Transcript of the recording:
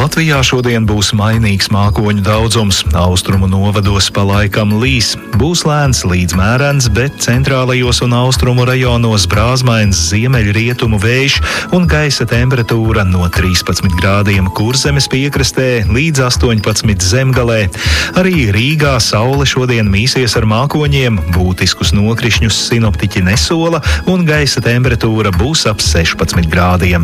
Latvijā šodien būs mainīgs mākoņu daudzums. Austrumu novados pa laikam līs. Būs lēns līdz mērens, bet centrālajos un austrumu rajonos brāzmains ziemeļrietumu vējš un gaisa temperatūra no 13 grādiem Kurzemes piekrastē līdz 18 zemgalē. Arī Rīgā saule šodien mīsies ar mākoņiem, būtiskus nokrišņus sinoptiķi nesola un gaisa temperatūra būs ap 16 grādiem.